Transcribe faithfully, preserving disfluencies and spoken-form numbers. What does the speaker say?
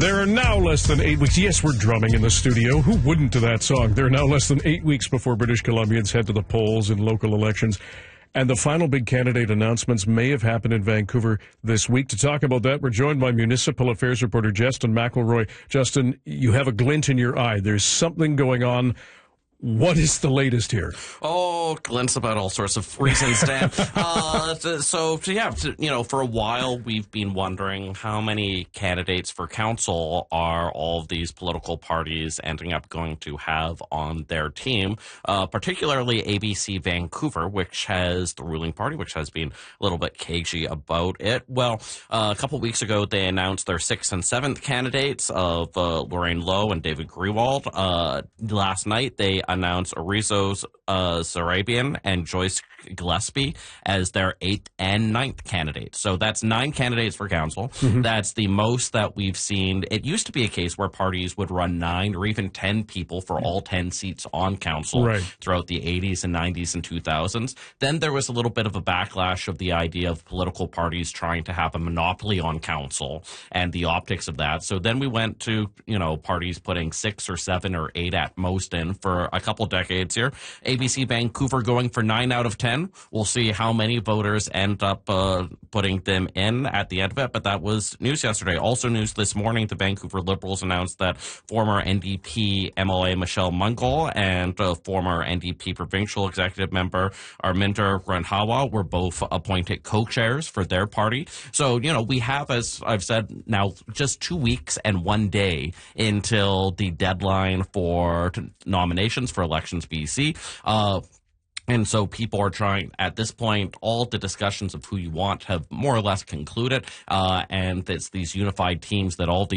There are now less than eight weeks. Yes, we're drumming in the studio. Who wouldn't to that song? There are now less than eight weeks before British Columbians head to the polls in local elections. And the final big candidate announcements may have happened in Vancouver this week. To talk about that, we're joined by Municipal Affairs reporter Justin McElroy. Justin, you have a glint in your eye. There's something going on. What is the latest here? Oh, glints about all sorts of reasons, Dan. uh, so, yeah, you know, for a while we've been wondering how many candidates for council are all of these political parties ending up going to have on their team, uh, particularly A B C Vancouver, which has the ruling party, which has been a little bit cagey about it. Well, uh, a couple of weeks ago, they announced their sixth and seventh candidates of uh, Lorraine Lowe and David Grewald. Uh, last night, they announced Arizo uh, Zarabian and Joyce Gillespie as their eighth and ninth candidates. So that's nine candidates for council. Mm-hmm. That's the most that we've seen. It used to be a case where parties would run nine or even ten people for all ten seats on council right. throughout the eighties and nineties and two thousands. Then there was a little bit of a backlash of the idea of political parties trying to have a monopoly on council and the optics of that. So then we went to, you know, parties putting six or seven or eight at most in for a couple decades here. A B C Vancouver going for nine out of ten. We'll see how many voters end up uh, putting them in at the end of it, but that was news yesterday. Also news this morning, the Vancouver Liberals announced that former N D P M L A Michelle Mungle and uh, former N D P provincial executive member Arminder Randhawa were both appointed co-chairs for their party. So, you know, we have, as I've said, now just two weeks and one day until the deadline for t- nominations for Elections B C. Uh, And so people are trying, at this point, all the discussions of who you want have more or less concluded, uh, and it's these unified teams that all the